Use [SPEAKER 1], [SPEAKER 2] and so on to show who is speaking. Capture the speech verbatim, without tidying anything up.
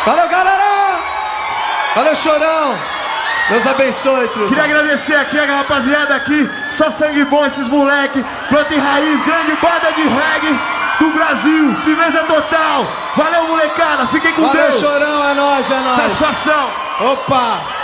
[SPEAKER 1] Valeu, galera! Valeu, Chorão! Deus abençoe, truta.
[SPEAKER 2] Queria agradecer aqui a rapaziada aqui, só sangue bom esses moleque, Planta e Raiz, grande banda de reggae do Brasil, firmeza total. Valeu, molecada, fiquem com
[SPEAKER 1] Valeu,
[SPEAKER 2] Deus.
[SPEAKER 1] Chorão, é nóis, é nóis.
[SPEAKER 2] Satisfação.
[SPEAKER 1] Opa!